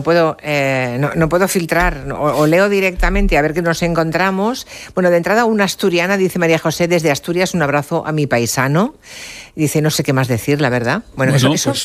puedo filtrar, o leo directamente a ver qué nos encontramos. Bueno, de entrada, una asturiana, dice María José, desde Asturias, un abrazo a mi paisano. Dice, no sé qué más decir, la verdad. Bueno, eso